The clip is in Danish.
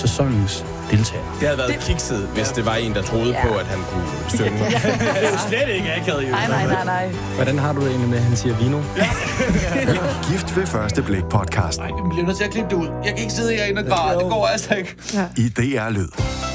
sæsonens deltager. Det havde været kikset, hvis det var en, der troede på, at han kunne synge. Det er jo slet ikke akavet, jo. Nej. Hvordan har du det egentlig med, at han siger vino? Gift ved første blik podcast. Nej, vi bliver nødt til at klippe det ud. Jeg kan ikke sidde herinde og græde. Det går altså ikke. I DR Lyd.